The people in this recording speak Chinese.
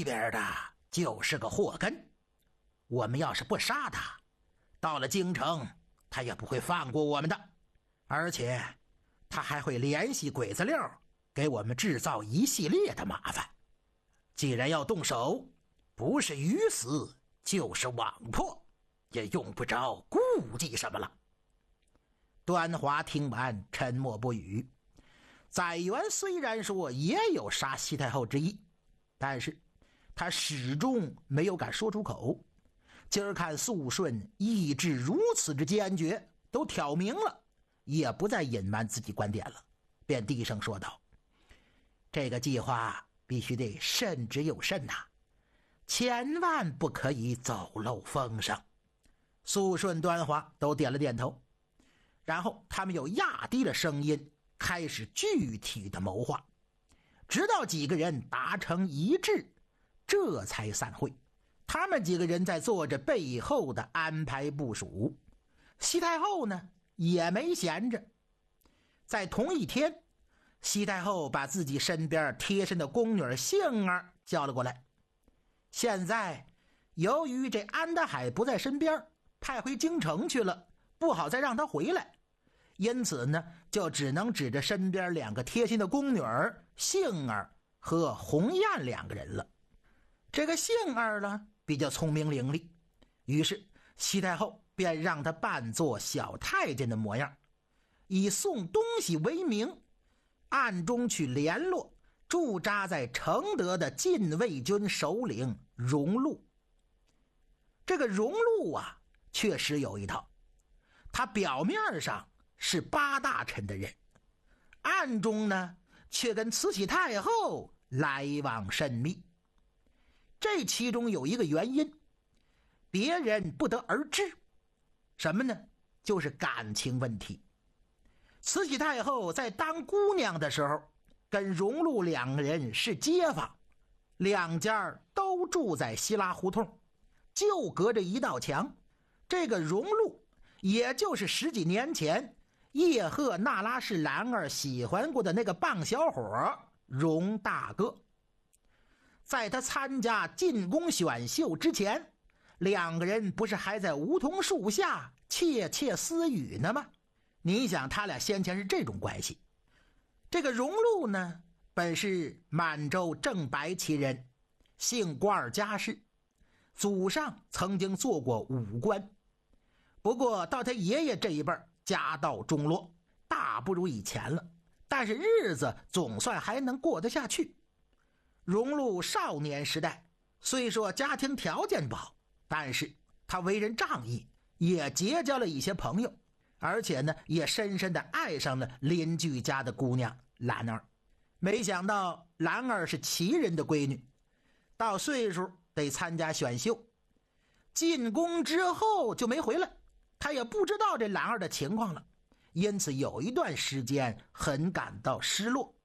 边的就是个祸根，我们要是不杀他，到了京城他也不会放过我们的，而且他还会联系鬼子六给我们制造一系列的麻烦。既然要动手，不是鱼死就是网破，也用不着顾忌什么了。端华听完沉默不语。载元虽然说也有杀西太后之意，但是他始终没有敢说出口。今儿看肃顺意志如此之坚决，都挑明了，也不再隐瞒自己观点了，便低声说道：这个计划必须得慎之又慎呐，千万不可以走漏风声。肃顺、端华都点了点头，然后他们又压低了声音，开始具体的谋划，直到几个人达成一致，这才散会。他们几个人在做着背后的安排部署。西太后呢也没闲着，在同一天，西太后把自己身边贴身的宫女杏儿叫了过来。现在由于这安德海不在身边，派回京城去了，不好再让他回来，因此呢就只能指着身边两个贴心的宫女杏儿和红艳两个人了。这个杏儿呢比较聪明伶俐，于是西太后便让他扮作小太监的模样，以送东西为名，暗中去联络驻扎在承德的禁卫军首领荣禄。这个荣禄啊确实有一套，他表面上是八大臣的人，暗中呢却跟慈禧太后来往甚密。这其中有一个原因，别人不得而知，什么呢？就是感情问题。慈禧太后在当姑娘的时候，跟荣禄两个人是街坊，两家都住在西拉胡同，就隔着一道墙。这个荣禄也就是十几年前叶赫那拉氏兰儿喜欢过的那个棒小伙荣大哥。在他参加进宫选秀之前，两个人不是还在梧桐树下窃窃私语呢吗？你想他俩先前是这种关系。这个荣禄呢本是满洲正白旗人，姓官家世，祖上曾经做过武官，不过到他爷爷这一辈家道中落，大不如以前了，但是日子总算还能过得下去。荣禄少年时代虽说家庭条件不好，但是他为人仗义，也结交了一些朋友，而且呢也深深的爱上了邻居家的姑娘兰儿。没想到兰儿是旗人的闺女，到岁数得参加选秀，进宫之后就没回来，他也不知道这兰儿的情况了，因此有一段时间很感到失落。